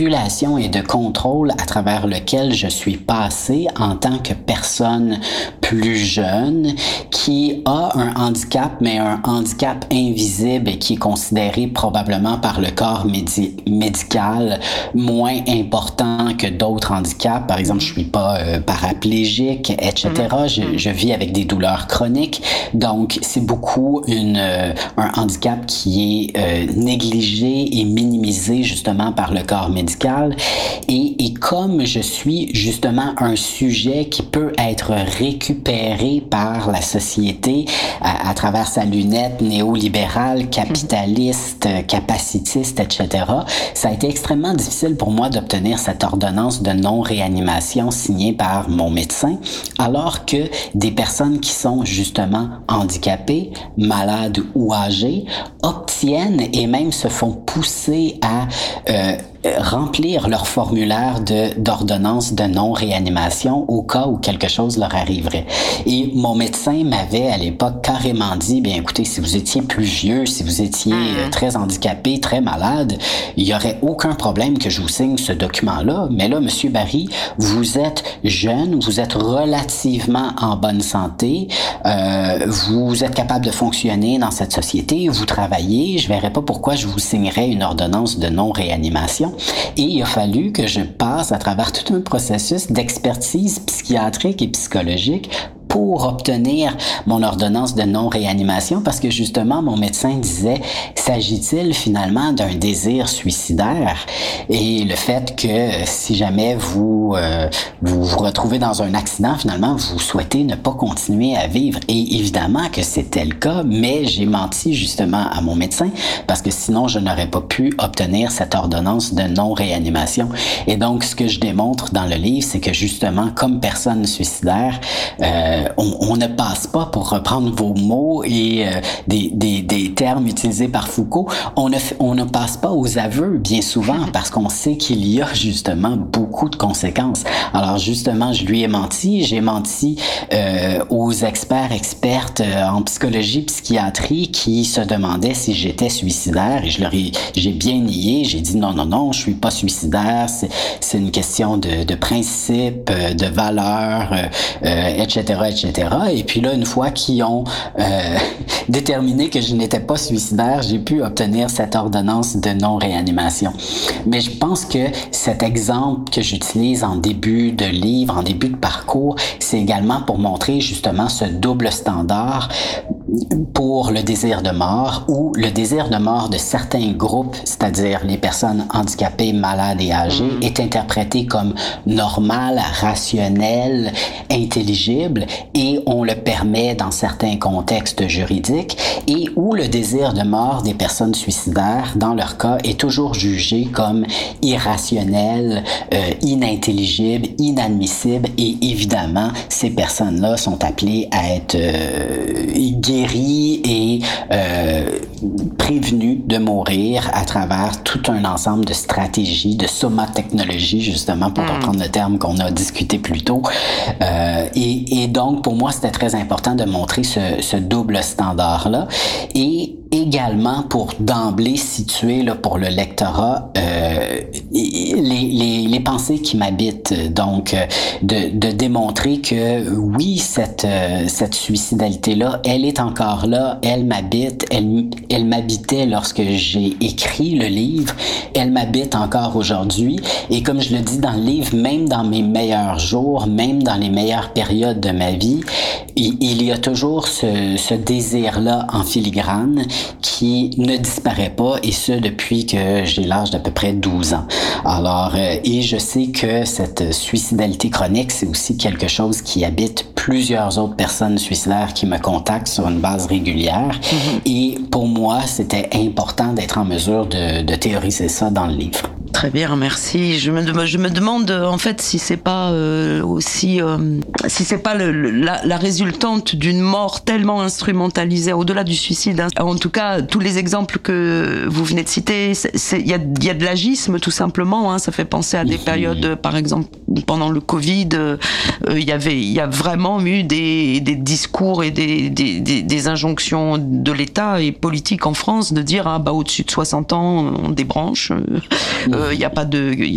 régulation et de contrôle à travers lequel je suis passé en tant que personne plus jeune qui a un handicap, mais un handicap invisible et qui est considéré probablement par le corps médical moins important que d'autres handicaps. Par exemple, je suis pas paraplégique, etc. Je vis avec des douleurs chroniques. Donc, c'est beaucoup un handicap qui est négligé et minimisé justement par le corps médical. Et comme je suis justement un sujet qui peut être récupéré par la société à travers sa lunette néolibérale, capitaliste, capacitiste, etc., ça a été extrêmement difficile pour moi d'obtenir cette ordonnance de non-réanimation signée par mon médecin, alors que des personnes qui sont justement handicapées, malades ou âgées obtiennent et même se font pousser à remplir leur formulaire d'ordonnance de non-réanimation au cas où quelque chose leur arriverait. Et mon médecin m'avait à l'époque carrément dit, bien écoutez, si vous étiez plus vieux, si vous étiez très handicapé, très malade, il n'y aurait aucun problème que je vous signe ce document-là. Mais là, Monsieur Barry, vous êtes jeune, vous êtes relativement en bonne santé, vous êtes capable de fonctionner dans cette société, vous travaillez, je ne verrais pas pourquoi je vous signerais une ordonnance de non-réanimation. Et il a fallu que je passe à travers tout un processus d'expertise psychiatrique et psychologique pour obtenir mon ordonnance de non-réanimation parce que justement, mon médecin disait, s'agit-il finalement d'un désir suicidaire? Et le fait que si jamais vous vous retrouvez dans un accident, finalement, vous souhaitez ne pas continuer à vivre. Et évidemment que c'était le cas, mais j'ai menti justement à mon médecin parce que sinon, je n'aurais pas pu obtenir cette ordonnance de non-réanimation. Et donc, ce que je démontre dans le livre, c'est que justement, comme personne suicidaire, on ne passe pas, pour reprendre vos mots et des termes utilisés par Foucault, on ne passe pas aux aveux bien souvent parce qu'on sait qu'il y a justement beaucoup de conséquences. Alors justement, je lui ai menti, j'ai menti aux expertes en psychologie, psychiatrie qui se demandaient si j'étais suicidaire et j'ai bien nié, j'ai dit non, je suis pas suicidaire, c'est une question de principe, de valeur, etc. Et puis là, une fois qu'ils ont déterminé que je n'étais pas suicidaire, j'ai pu obtenir cette ordonnance de non-réanimation. Mais je pense que cet exemple que j'utilise en début de livre, en début de parcours, c'est également pour montrer justement ce double standard pour le désir de mort ou le désir de mort de certains groupes, c'est-à-dire les personnes handicapées, malades et âgées, est interprété comme normal, rationnel, intelligible et on le permet dans certains contextes juridiques et où le désir de mort des personnes suicidaires, dans leur cas, est toujours jugé comme irrationnel, inintelligible, inadmissible et évidemment, ces personnes-là sont appelées à être guéries et prévenues de mourir à travers tout un ensemble de stratégies, de somatechnologie, justement, pour reprendre le terme qu'on a discuté plus tôt. Et donc, pour moi, c'était très important de montrer ce double standard-là. Et également pour d'emblée situer là, pour le lectorat les pensées qui m'habitent. Donc, de démontrer que oui, cette suicidalité-là, elle est encore là, elle m'habite, elle m'habitait lorsque j'ai écrit le livre, elle m'habite encore aujourd'hui. Et comme je le dis dans le livre, même dans mes meilleurs jours, même dans les meilleures périodes de ma vie, il y a toujours ce désir-là en filigrane qui ne disparaît pas, et ce depuis que j'ai l'âge d'à peu près 12 ans. Alors, et je sais que cette suicidalité chronique, c'est aussi quelque chose qui habite plusieurs autres personnes suicidaires qui me contactent sur une base régulière. Et pour moi, c'était important d'être en mesure de théoriser ça dans le livre. Très bien, merci. Je me demande en fait si c'est pas aussi si c'est pas la résultante d'une mort tellement instrumentalisée au-delà du suicide. Hein. En tout cas, tous les exemples que vous venez de citer, il y a de l'agisme tout simplement. Hein. Ça fait penser à des périodes, par exemple pendant le Covid, il y a vraiment eu des discours et des injonctions de l'État et politique en France de dire au-dessus de 60 ans on débranche. Il y a pas de